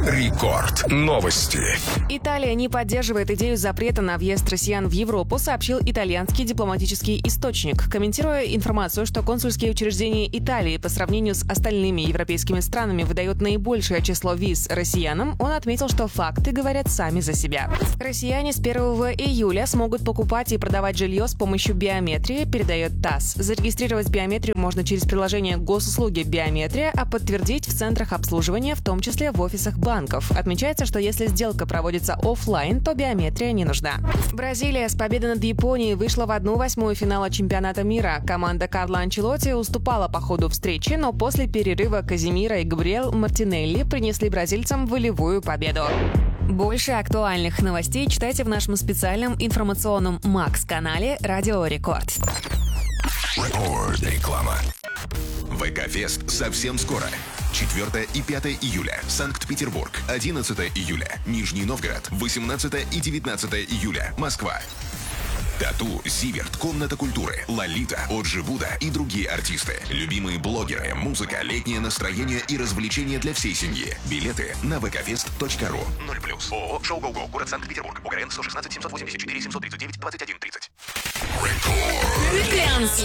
Рекорд. Новости. Италия не поддерживает идею запрета на въезд россиян в Европу, сообщил итальянский дипломатический источник. Комментируя информацию, что консульские учреждения Италии по сравнению с остальными европейскими странами выдают наибольшее число виз россиянам, он отметил, что факты говорят сами за себя. Россияне с 1 июля смогут покупать и продавать жилье с помощью биометрии, передает ТАСС. Зарегистрировать биометрию можно через приложение госуслуги «Биометрия», а подтвердить в центрах обслуживания, в том числе в офисах банков. Отмечается, что если сделка проводится офлайн, то биометрия не нужна. Бразилия с победой над Японией вышла в 1/8 финала чемпионата мира. Команда Карло Анчелотти уступала по ходу встречи, но после перерыва Казимира и Габриэль Мартинелли принесли бразильцам волевую победу. Больше актуальных новостей читайте в нашем специальном информационном Макс-канале «Радио Рекорд». Реклама. ВК-фест совсем скоро. 4 и 5 июля. Санкт-Петербург. 11 июля. Нижний Новгород. 18 и 19 июля. Москва. Тату, Зиверт, Комната культуры, Лолита, Оджи Буда и другие артисты. Любимые блогеры, музыка, летнее настроение и развлечения для всей семьи. Билеты на vkfest.ru. 0+. ООО «Шоу Го-Го», город Санкт-Петербург. УГРН 116 784 739 21 30.